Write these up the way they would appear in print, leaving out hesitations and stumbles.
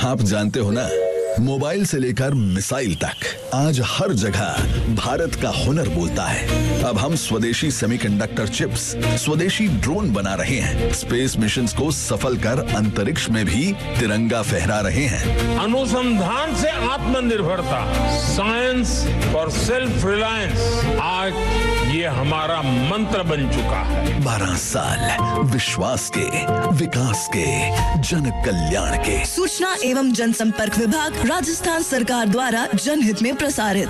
आप जानते हो ना, मोबाइल से लेकर मिसाइल तक आज हर जगह भारत का हुनर बोलता है। अब हम स्वदेशी सेमीकंडक्टर चिप्स, स्वदेशी ड्रोन बना रहे हैं, स्पेस मिशंस को सफल कर अंतरिक्ष में भी तिरंगा फहरा रहे हैं। अनुसंधान से आत्मनिर्भरता, साइंस फॉर सेल्फ रिलायंस, आज ये हमारा मंत्र बन चुका है। 12 साल विश्वास के, विकास के, जन कल्याण के। सूचना एवं जनसंपर्क विभाग, राजस्थान सरकार द्वारा जनहित में प्रसारित।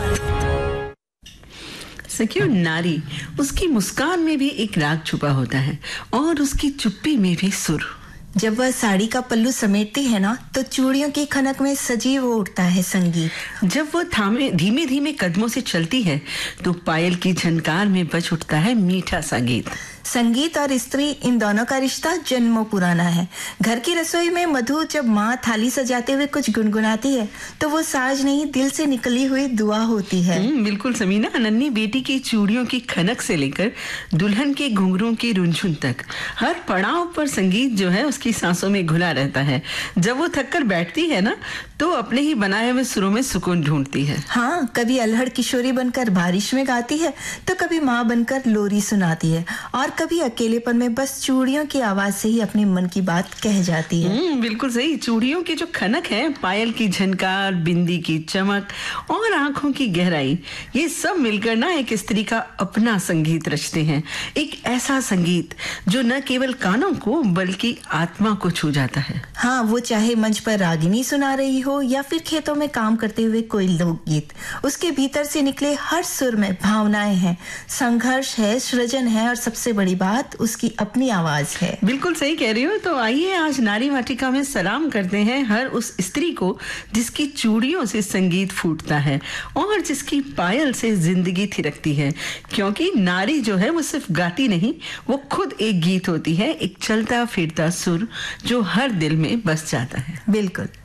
सखियों, नारी, उसकी मुस्कान में भी एक राग छुपा होता है और उसकी चुप्पी में भी सुर। जब वह साड़ी का पल्लू समेटती है ना, तो चूड़ियों की खनक में सजीव उठता है संगीत। जब वो धीमे धीमे कदमों से चलती है तो पायल की झनकार में बज उठता है मीठा सा गीत। संगीत और स्त्री, इन दोनों का रिश्ता जन्मों पुराना है। घर की रसोई में मधु जब माँ थाली सजाते हुए कुछ गुनगुनाती है तो वो साज नहीं, दिल से निकली हुई दुआ होती है। बिल्कुल समीना, नन्ही बेटी की चूड़ियों की खनक से लेकर दुल्हन के घुंघरूं की रुंझुन तक हर पड़ाव पर संगीत जो है उसकी सांसों में घुला रहता है। जब वो थक कर बैठती है ना, तो अपने ही बनाए हुए सुरों में सुकून ढूंढती है। हाँ, कभी अल्हड़ किशोरी बनकर बारिश में गाती है, तो कभी माँ बनकर लोरी सुनाती है, और कभी अकेलेपन में बस चूड़ियों की आवाज से ही अपने मन की बात कह जाती है। बिल्कुल सही। चूड़ियों की जो खनक है, पायल की झनकार, बिंदी की चमक और आंखों की गहराई, ये सब मिलकर ना एक स्त्री का अपना संगीत रचते हैं। एक ऐसा संगीत जो न केवल कानों को बल्कि आत्मा को छू जाता है। हाँ, वो चाहे मंच पर रागिनी सुना रही हो या फिर खेतों में काम करते हुए कोई लोकगीत, उसके भीतर से निकले हर सुर में भावनाएं हैं, संघर्ष है, सृजन है, और सबसे बड़ी बात उसकी अपनी आवाज है। बिल्कुल सही कह रही हो। तो आइए आज नारी वाटिका में सलाम करते हैं हर उस स्त्री को जिसकी चूड़ियों से संगीत फूटता है और जिसकी पायल से जिंदगी थिरकती है। क्योंकि नारी जो है वो सिर्फ गाती नहीं, वो खुद एक गीत होती है, एक चलता फिरता सुर जो हर दिल में बस जाता है। बिल्कुल।